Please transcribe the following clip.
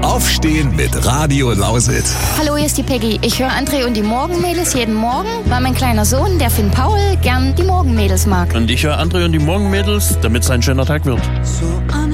Aufstehen mit Radio Lausitz. Hallo, hier ist die Peggy. Ich höre André und die Morgenmädels jeden Morgen, weil mein kleiner Sohn, der Finn Paul, gern die Morgenmädels mag. Und ich höre André und die Morgenmädels, damit es ein schöner Tag wird.